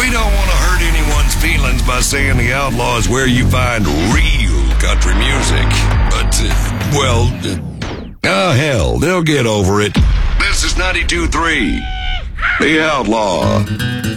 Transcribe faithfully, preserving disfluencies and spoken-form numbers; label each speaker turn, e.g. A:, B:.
A: We don't want to hurt anyone's feelings by saying the Outlaw is where you find real country music. But, uh, well, uh, oh, hell, they'll get over it. This is ninety-two point three, The Outlaw.